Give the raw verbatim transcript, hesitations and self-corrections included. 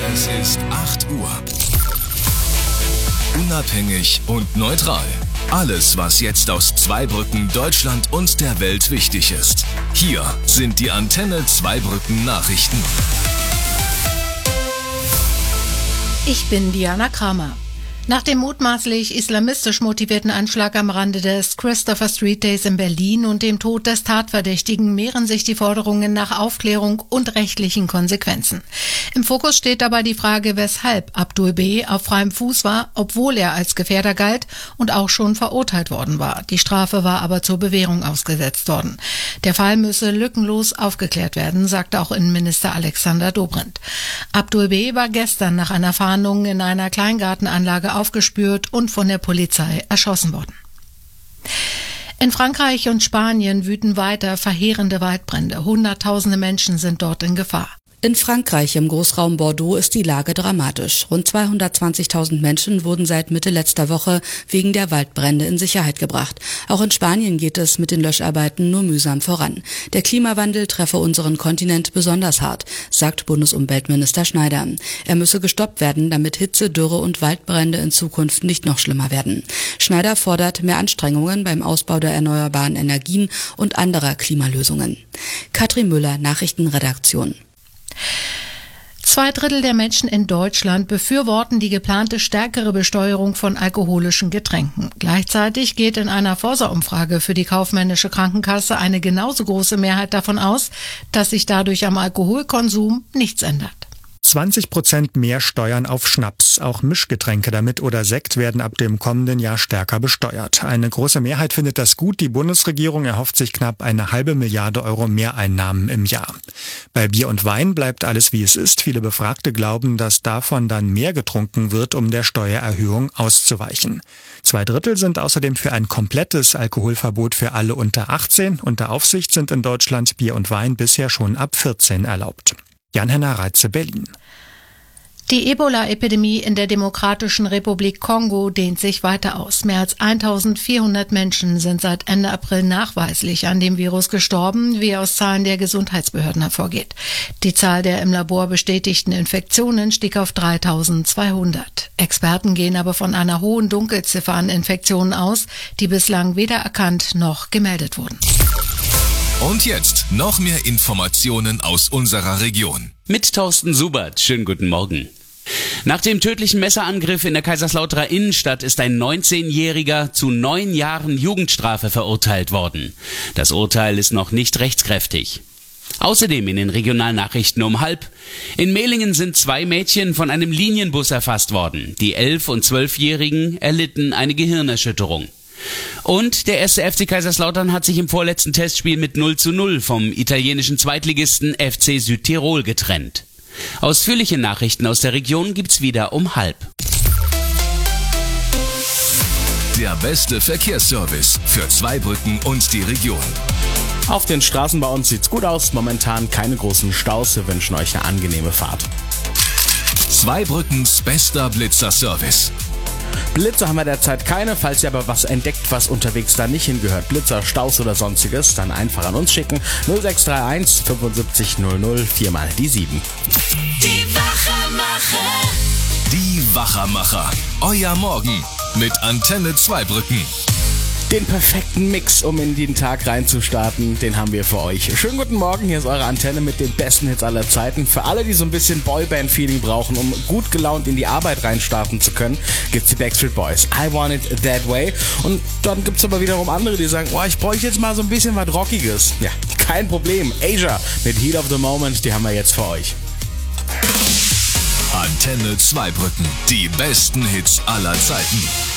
Es ist acht Uhr. Unabhängig und neutral. Alles, was jetzt aus Zweibrücken, Deutschland und der Welt wichtig ist. Hier sind die Antenne Zweibrücken Nachrichten. Ich bin Diana Kramer. Nach dem mutmaßlich islamistisch motivierten Anschlag am Rande des Christopher Street Days in Berlin und dem Tod des Tatverdächtigen mehren sich die Forderungen nach Aufklärung und rechtlichen Konsequenzen. Im Fokus steht dabei die Frage, weshalb Abdul B. auf freiem Fuß war, obwohl er als Gefährder galt und auch schon verurteilt worden war. Die Strafe war aber zur Bewährung ausgesetzt worden. Der Fall müsse lückenlos aufgeklärt werden, sagte auch Innenminister Alexander Dobrindt. Abdul B. war gestern nach einer Fahndung in einer Kleingartenanlage aufgespürt und von der Polizei erschossen worden. In Frankreich und Spanien wüten weiter verheerende Waldbrände. Hunderttausende Menschen sind dort in Gefahr. In Frankreich im Großraum Bordeaux ist die Lage dramatisch. Rund zweihundertzwanzigtausend Menschen wurden seit Mitte letzter Woche wegen der Waldbrände in Sicherheit gebracht. Auch in Spanien geht es mit den Löscharbeiten nur mühsam voran. Der Klimawandel treffe unseren Kontinent besonders hart, sagt Bundesumweltminister Schneider. Er müsse gestoppt werden, damit Hitze, Dürre und Waldbrände in Zukunft nicht noch schlimmer werden. Schneider fordert mehr Anstrengungen beim Ausbau der erneuerbaren Energien und anderer Klimalösungen. Katrin Müller, Nachrichtenredaktion. Zwei Drittel der Menschen in Deutschland befürworten die geplante stärkere Besteuerung von alkoholischen Getränken. Gleichzeitig geht in einer Forsa-Umfrage für die kaufmännische Krankenkasse eine genauso große Mehrheit davon aus, dass sich dadurch am Alkoholkonsum nichts ändert. zwanzig Prozent mehr Steuern auf Schnaps. Auch Mischgetränke damit oder Sekt werden ab dem kommenden Jahr stärker besteuert. Eine große Mehrheit findet das gut. Die Bundesregierung erhofft sich knapp eine halbe Milliarde Euro Mehreinnahmen im Jahr. Bei Bier und Wein bleibt alles wie es ist. Viele Befragte glauben, dass davon dann mehr getrunken wird, um der Steuererhöhung auszuweichen. Zwei Drittel sind außerdem für ein komplettes Alkoholverbot für alle unter achtzehn. Unter Aufsicht sind in Deutschland Bier und Wein bisher schon ab vierzehn erlaubt. Jan-Henner Reitze, Berlin. Die Ebola-Epidemie in der Demokratischen Republik Kongo dehnt sich weiter aus. Mehr als eintausendvierhundert Menschen sind seit Ende April nachweislich an dem Virus gestorben, wie aus Zahlen der Gesundheitsbehörden hervorgeht. Die Zahl der im Labor bestätigten Infektionen stieg auf dreitausendzweihundert. Experten gehen aber von einer hohen Dunkelziffer an Infektionen aus, die bislang weder erkannt noch gemeldet wurden. Und jetzt noch mehr Informationen aus unserer Region. Mit Thorsten Subert. Schönen guten Morgen. Nach dem tödlichen Messerangriff in der Kaiserslauterer Innenstadt ist ein neunzehnjähriger zu neun Jahren Jugendstrafe verurteilt worden. Das Urteil ist noch nicht rechtskräftig. Außerdem in den Regionalnachrichten um halb. In Mehlingen sind zwei Mädchen von einem Linienbus erfasst worden. Die elf- und zwölfjährigen erlitten eine Gehirnerschütterung. Und der erste F C Kaiserslautern hat sich im vorletzten Testspiel mit null zu null vom italienischen Zweitligisten F C Südtirol getrennt. Ausführliche Nachrichten aus der Region gibt's wieder um halb. Der beste Verkehrsservice für Zweibrücken und die Region. Auf den Straßen bei uns sieht's gut aus. Momentan keine großen Staus. Wir wünschen euch eine angenehme Fahrt. Zweibrückens bester Blitzer-Service. Blitzer haben wir derzeit keine. Falls ihr aber was entdeckt, was unterwegs da nicht hingehört, Blitzer, Staus oder sonstiges, dann einfach an uns schicken. null sechs drei eins fünfundsiebzig null null, viermal die sieben. Die Wachermacher. Die Wachermacher. Euer Morgen mit Antenne Zweibrücken. Den perfekten Mix, um in den Tag reinzustarten, den haben wir für euch. Schönen guten Morgen, hier ist eure Antenne mit den besten Hits aller Zeiten. Für alle, die so ein bisschen Boyband-Feeling brauchen, um gut gelaunt in die Arbeit reinstarten zu können, gibt's die Backstreet Boys. I Want It That Way. Und dann gibt's aber wiederum andere, die sagen, oh, ich bräuchte jetzt mal so ein bisschen was Rockiges. Ja, kein Problem. Asia mit Heat of the Moment, die haben wir jetzt für euch. Antenne Zweibrücken, die besten Hits aller Zeiten.